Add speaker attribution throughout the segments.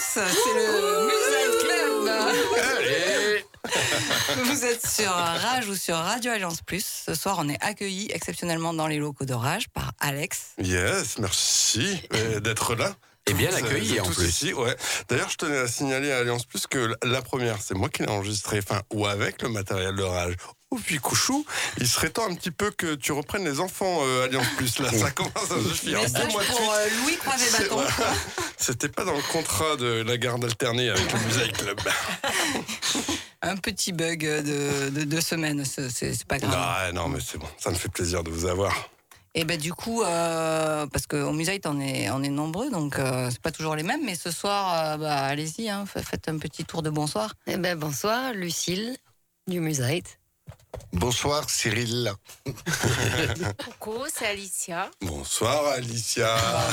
Speaker 1: c'est le Music Club.
Speaker 2: Allez.
Speaker 1: Vous êtes sur Rage ou sur Radio Alliance Plus. Ce soir, on est accueillis exceptionnellement dans les locaux de Rage par Alex.
Speaker 3: Yes, merci d'être là.
Speaker 2: Et bien accueilli en
Speaker 3: tous
Speaker 2: plus.
Speaker 3: ici, ouais. D'ailleurs, je tenais à signaler à Alliance Plus que la première, c'est moi qui l'ai enregistrée, ou avec le matériel de Rage. Ou puis Couchou, il serait temps un petit peu que tu reprennes les enfants Alliance Plus. Là, ça commence à suffire.
Speaker 1: Message pour Louis Croiset-Bâton.
Speaker 3: C'était pas dans le contrat de la garde alternée avec le Music Club.
Speaker 1: Un petit bug de 2 semaines, c'est pas grave.
Speaker 3: Non, mais c'est bon, ça me fait plaisir de vous avoir.
Speaker 1: Et ben du coup, parce qu'au Musite on est nombreux, donc c'est pas toujours les mêmes, mais ce soir, allez-y, faites un petit tour de bonsoir.
Speaker 4: Eh ben bonsoir, Lucille du Musite.
Speaker 5: Bonsoir Cyril.
Speaker 6: Coucou, c'est Alicia.
Speaker 3: Bonsoir Alicia.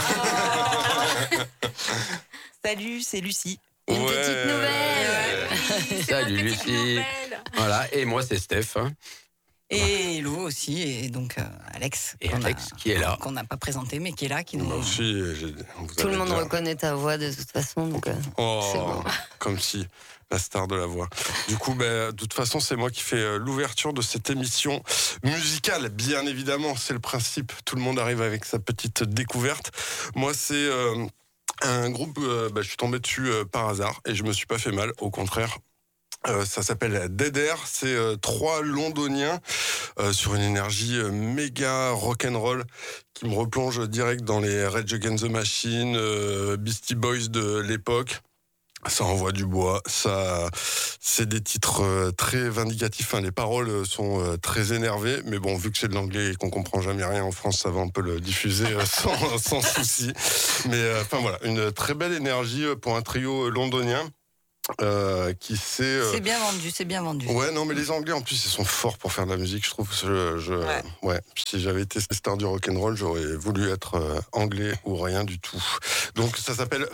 Speaker 1: Salut, c'est Lucie.
Speaker 4: Une petite nouvelle.
Speaker 6: Oui, c'est
Speaker 2: Salut,
Speaker 6: ma petite
Speaker 2: Lucie.
Speaker 6: nouvelle.
Speaker 2: Voilà, et moi c'est Steph.
Speaker 1: Et Hello aussi, et donc Alex.
Speaker 2: Et Alex qui est là.
Speaker 1: Qu'on n'a pas présenté, mais qui est là, qui nous...
Speaker 3: Moi aussi,
Speaker 4: Tout le monde reconnaît ta voix de toute façon, donc c'est bon.
Speaker 3: Comme si la star de la voix. Du coup, de toute façon, c'est moi qui fais l'ouverture de cette émission musicale. Bien évidemment, c'est le principe. Tout le monde arrive avec sa petite découverte. Moi, c'est un groupe, je suis tombé dessus par hasard et je me suis pas fait mal, au contraire. Ça s'appelle Dead Air, c'est 3 Londoniens sur une énergie méga rock'n'roll qui me replonge direct dans les Rage Against the Machine, Beastie Boys de l'époque. Ça envoie du bois, c'est des titres très vindicatifs. Les paroles sont très énervées, mais bon, vu que c'est de l'anglais et qu'on comprend jamais rien en France, ça va un peu le diffuser sans souci. Mais voilà, une très belle énergie pour un trio londonien. Qui sait.
Speaker 1: C'est bien vendu.
Speaker 3: Ouais, non, mais les Anglais en plus ils sont forts pour faire de la musique, je trouve. Ouais. Si j'avais été star du rock'n'roll, j'aurais voulu être anglais ou rien du tout. Donc ça s'appelle